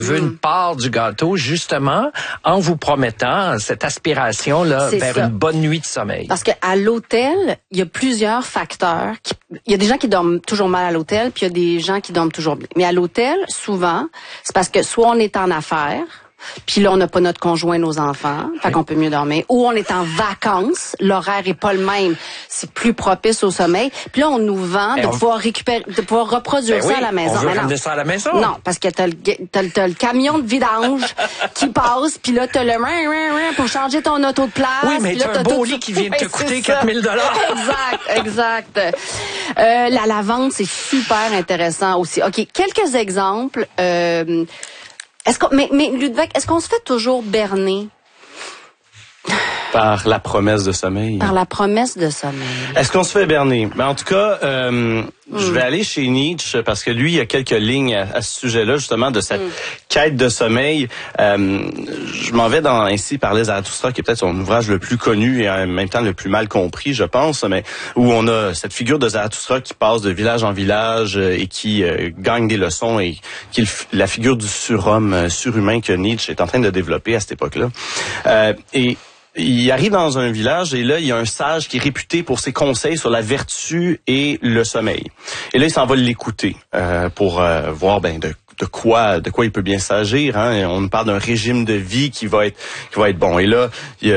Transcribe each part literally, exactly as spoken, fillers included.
veut une part du gâteau, justement, en vous promettant cette aspiration-là C'est vers ça. une bonne nuit de sommeil. Parce qu'à l'hôtel, il y a plusieurs facteurs. Qui, il y a des gens qui dorment toujours mal à l'hôtel, puis il y a des gens qui dorment toujours bien. Mais à l'hôtel, souvent, c'est parce que soit on est en affaires, puis là, on n'a pas notre conjoint, nos enfants, fait Oui. qu'on peut mieux dormir. Ou on est en vacances, l'horaire est pas le même, c'est plus propice au sommeil. Puis là, on nous vend de on... pouvoir récupérer, de pouvoir reproduire Ben ça oui, à la maison. on veut Mais non. ramener ça à la maison. Non, parce que t'as le, t'as, le- t'as le camion de vidange qui passe, puis là, t'as le rin, rin, rin pour changer ton auto de place. Oui, mais puis là, t'as un tout beau ça. lit qui vient de te Ouais, coûter c'est ça. quatre mille dollars. Exact, exact. Euh, la lavande, c'est super intéressant aussi. OK, quelques exemples. Euh, est-ce qu'on, mais, mais Ludwig, est-ce qu'on se fait toujours berner Par la promesse de sommeil. par la promesse de sommeil? Est-ce qu'on se fait berner? Ben, en tout cas, euh, mm. je vais aller chez Nietzsche parce que lui, il y a quelques lignes à, à ce sujet-là, justement, de cette mm. quête de sommeil. Euh, je m'en vais dans Ainsi parlait Zarathustra, qui est peut-être son ouvrage le plus connu et en même temps le plus mal compris, je pense, mais où on a cette figure de Zarathustra qui passe de village en village euh, et qui euh, gagne des leçons et qui est la figure du surhomme, euh, surhumain que Nietzsche est en train de développer à cette époque-là. Euh, et il arrive dans un village et là, il y a un sage qui est réputé pour ses conseils sur la vertu et le sommeil. Et là, il s'en va l'écouter euh, pour euh, voir ben de de quoi de quoi il peut bien s'agir. Hein? On nous parle d'un régime de vie qui va être qui va être bon. Et là,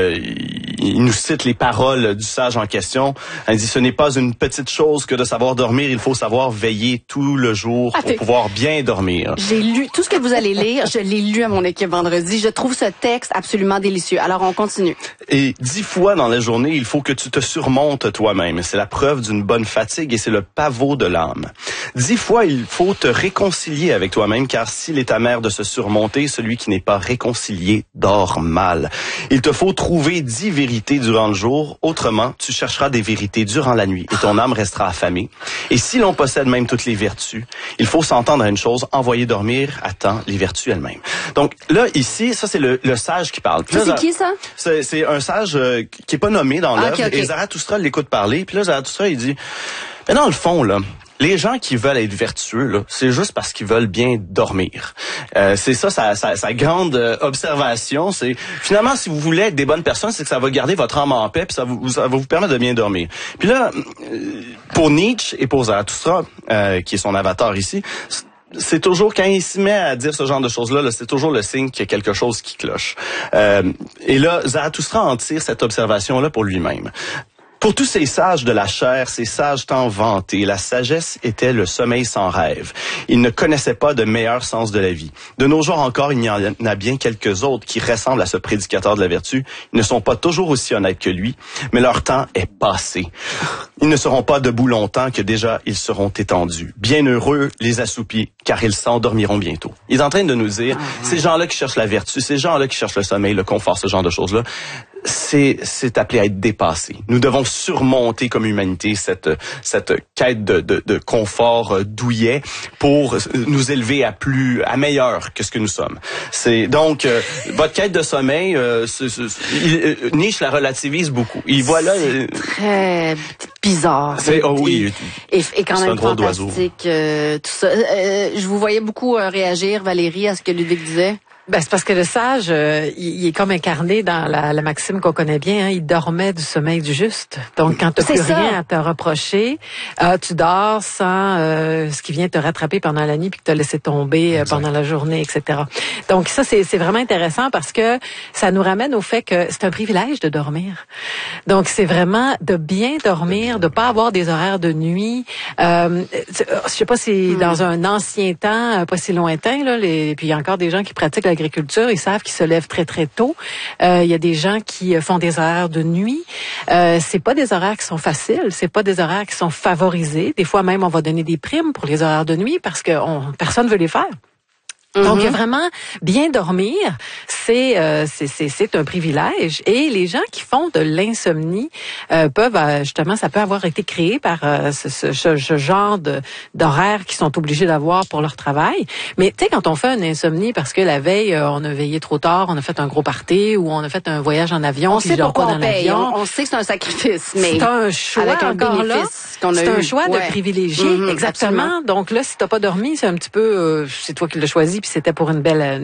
il, il nous cite les paroles du sage en question. Il dit: ce n'est pas une petite chose que de savoir dormir. Il faut savoir veiller tout le jour pour Attends. pouvoir bien dormir. J'ai lu tout ce que vous allez lire. Je l'ai lu à mon équipe vendredi. Je trouve ce texte absolument délicieux. Alors, on continue. Et dix fois dans la journée, il faut que tu te surmontes toi-même. C'est la preuve d'une bonne fatigue et c'est le pavot de l'âme. Dix fois, il faut te réconcilier avec toi-même, car s'il est amer de se surmonter, celui qui n'est pas réconcilié dort mal. Il te faut trouver dix vérités durant le jour, autrement, tu chercheras des vérités durant la nuit et ton âme restera affamée. Et si l'on possède même toutes les vertus, il faut s'entendre à une chose: envoyer dormir à temps les vertus elles-mêmes. Donc là, ici, ça c'est le, le sage qui parle. Puis Ça, là, c'est qui, ça? C'est, c'est un sage euh, qui est pas nommé dans l'œuvre. Ah, okay, okay. Et Zarathustra l'écoute parler. Puis là, Zarathustra, il dit: mais dans le fond, là, les gens qui veulent être vertueux, là, c'est juste parce qu'ils veulent bien dormir. Euh, c'est ça, sa, sa, sa grande euh, observation. C'est finalement, si vous voulez être des bonnes personnes, c'est que ça va garder votre âme en paix, puis ça, vous, ça va vous permettre de bien dormir. Puis là, pour Nietzsche et pour Zarathustra, euh, qui est son avatar ici, c'est toujours, quand il se met à dire ce genre de choses-là, là, c'est toujours le signe qu'il y a quelque chose qui cloche. Euh, et là, Zarathustra en tire cette observation-là pour lui-même. Pour tous ces sages de la chair, ces sages tant vantés, la sagesse était le sommeil sans rêve. Ils ne connaissaient pas de meilleur sens de la vie. De nos jours encore, il y en a bien quelques autres qui ressemblent à ce prédicateur de la vertu. Ils ne sont pas toujours aussi honnêtes que lui, mais leur temps est passé. Ils ne seront pas debout longtemps que déjà ils seront étendus. Bienheureux les assoupis, car ils s'endormiront bientôt. Il est en train de nous dire, ces gens-là qui cherchent la vertu, ces gens-là qui cherchent le sommeil, le confort, ce genre de choses-là, c'est c'est appelé à être dépassé. Nous devons surmonter comme humanité cette cette quête de de, de confort douillet pour nous élever à plus à meilleur que ce que nous sommes. C'est donc euh, votre quête de sommeil, euh, c'est, c'est, il, euh, Nietzsche la relativise beaucoup. Il voit là euh, Très bizarre. c'est oh oui, Et, et quand c'est même un drôle d'oiseau. fantastique, euh, tout ça. Euh, je vous voyais beaucoup euh, réagir, Valérie, à ce que Ludwig disait. Ben, c'est parce que le sage, euh, il, il est comme incarné dans la, la maxime qu'on connaît bien, hein, il dormait du sommeil du juste. Donc, quand tu n'as plus ça. rien à te reprocher, euh, tu dors sans euh, ce qui vient te rattraper pendant la nuit puis que tu as laissé tomber euh, pendant la journée, et cetera. Donc, ça, c'est, c'est vraiment intéressant parce que ça nous ramène au fait que c'est un privilège de dormir. Donc, c'est vraiment de bien dormir, de pas avoir des horaires de nuit. Euh, je sais pas si Hmm. dans un ancien temps, pas si lointain, là, les, puis il y a encore des gens qui pratiquent la l'agriculture, ils savent qu'ils se lèvent très très tôt. Euh, il y a des gens qui font des horaires de nuit. Euh, c'est pas des horaires qui sont faciles, c'est pas des horaires qui sont favorisés. Des fois même on va donner des primes pour les horaires de nuit parce que on, personne veut les faire. Donc Mm-hmm. vraiment bien dormir, c'est euh, c'est c'est c'est un privilège et les gens qui font de l'insomnie euh, peuvent euh, justement ça peut avoir été créé par euh, ce, ce, ce genre de d'horaires qu'ils sont obligés d'avoir pour leur travail. Mais tu sais quand on fait une insomnie parce que la veille euh, on a veillé trop tard, on a fait un gros party ou on a fait un voyage en avion, On puis sait je dors pourquoi pas on dans paye. l'avion. On, on sait que c'est un sacrifice, mais C'est un choix avec un encore là. bénéfice qu'on a C'est un eu. choix Ouais. de privilégier, Mm-hmm, exactement. absolument. Donc là, si t'as pas dormi, c'est un petit peu, euh, c'est toi qui l'as choisi, puis c'était pour une belle